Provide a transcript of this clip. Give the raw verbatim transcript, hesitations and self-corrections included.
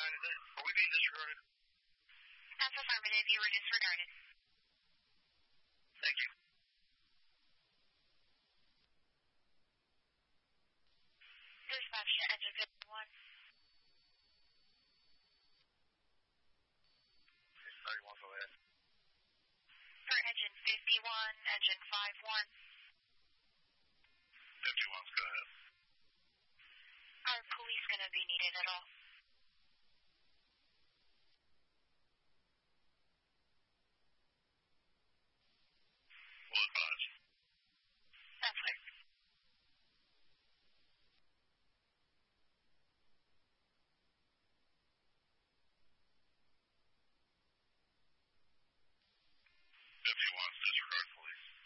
nine, is that, are we being disregarded? That's affirmative. You were disregarded. Thank you. Dispatch to engine fifty-one. thirty-one, go ahead. For engine fifty-one, engine five-one. fifty-one, go ahead. Are police going to be needed at all? We'll advise. That's clear. fifty-one, disregard police.